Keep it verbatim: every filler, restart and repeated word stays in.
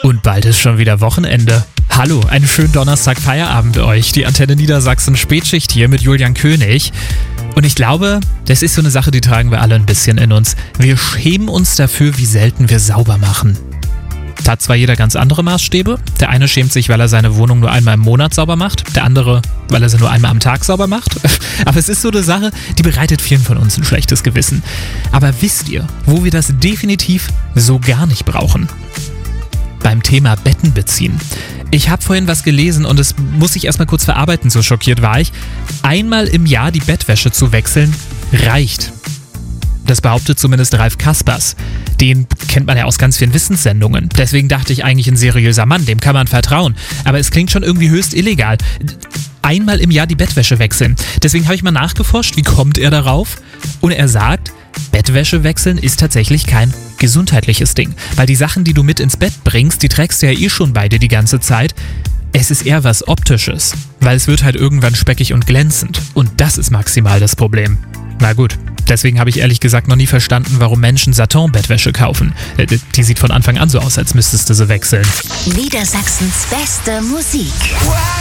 Und bald ist schon wieder Wochenende. Hallo, einen schönen Donnerstag-Feierabend euch. Die Antenne Niedersachsen Spätschicht hier mit Julian König. Und ich glaube, das ist so eine Sache, die tragen wir alle ein bisschen in uns. Wir schämen uns dafür, wie selten wir sauber machen. Da hat zwar jeder ganz andere Maßstäbe. Der eine schämt sich, weil er seine Wohnung nur einmal im Monat sauber macht. Der andere, weil er sie nur einmal am Tag sauber macht. Aber es ist so eine Sache, die bereitet vielen von uns ein schlechtes Gewissen. Aber wisst ihr, wo wir das definitiv so gar nicht brauchen? Beim Thema Betten beziehen. Ich habe vorhin was gelesen und es muss ich erstmal kurz verarbeiten, so schockiert war ich. Einmal im Jahr die Bettwäsche zu wechseln, reicht. Das behauptet zumindest Ralf Kaspers. Den kennt man ja aus ganz vielen Wissenssendungen. Deswegen dachte ich eigentlich, ein seriöser Mann, dem kann man vertrauen. Aber es klingt schon irgendwie höchst illegal. Einmal im Jahr die Bettwäsche wechseln. Deswegen habe ich mal nachgeforscht, wie kommt er darauf? Und er sagt, Bettwäsche wechseln ist tatsächlich kein gesundheitliches Ding. Weil die Sachen, die du mit ins Bett bringst, die trägst du ja eh schon bei dir die ganze Zeit. Es ist eher was Optisches. Weil es wird halt irgendwann speckig und glänzend. Und das ist maximal das Problem. Na gut. Deswegen habe ich ehrlich gesagt noch nie verstanden, warum Menschen Satin-Bettwäsche kaufen. Die sieht von Anfang an so aus, als müsstest du sie wechseln. Niedersachsens beste Musik.